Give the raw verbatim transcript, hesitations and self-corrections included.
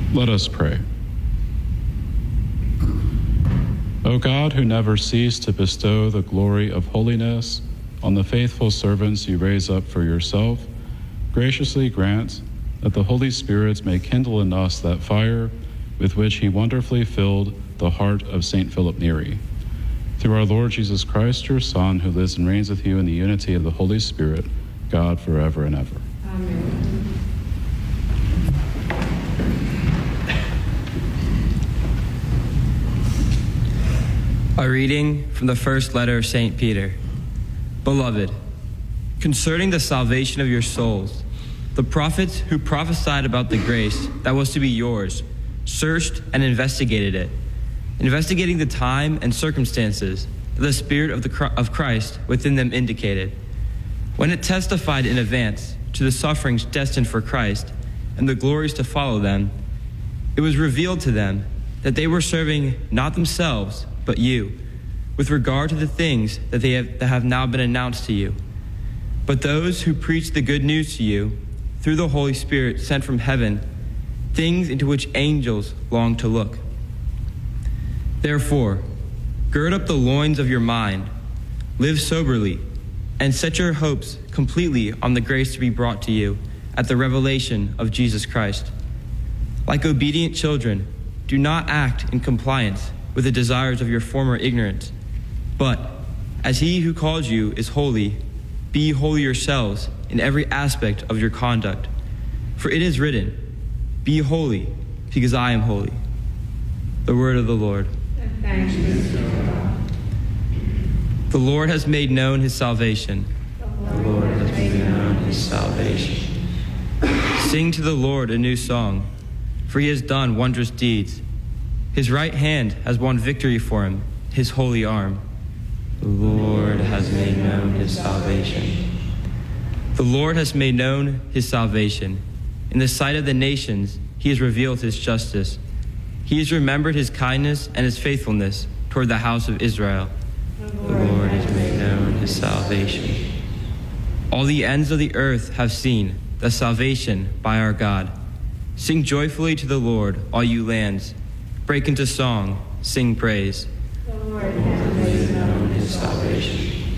Let us pray. O God, who never cease to bestow the glory of holiness on the faithful servants you raise up for yourself, graciously grant that the Holy Spirit may kindle in us that fire with which he wonderfully filled the heart of Saint Philip Neri. Through our Lord Jesus Christ, your Son, who lives and reigns with you in the unity of the Holy Spirit, God, forever and ever. Amen. A reading from the first letter of Saint Peter. Beloved, concerning the salvation of your souls, the prophets who prophesied about the grace that was to be yours searched and investigated it, investigating the time and circumstances that the Spirit of, the, of Christ within them indicated, when it testified in advance to the sufferings destined for Christ and the glories to follow them. It was revealed to them that they were serving not themselves, but you, with regard to the things that they have, that have now been announced to you. But those who preach the good news to you, through the Holy Spirit sent from heaven, things into which angels long to look. Therefore, gird up the loins of your mind, live soberly, and set your hopes completely on the grace to be brought to you at the revelation of Jesus Christ. Like obedient children, do not act in compliance with the desires of your former ignorance, but as he who called you is holy, be holy yourselves in every aspect of your conduct. For it is written, be holy, because I am holy. The word of the Lord. Thanks be to God. The Lord has made known his salvation. The Lord has made known his salvation. Sing to the Lord a new song, for he has done wondrous deeds. His right hand has won victory for him, his holy arm. The Lord has made known his salvation. The Lord has made known his salvation. In the sight of the nations, he has revealed his justice. He has remembered his kindness and his faithfulness toward the house of Israel. The Lord has made known his salvation. All the ends of the earth have seen the salvation by our God. Sing joyfully to the Lord, all you lands. Break into song, sing praise. The Lord has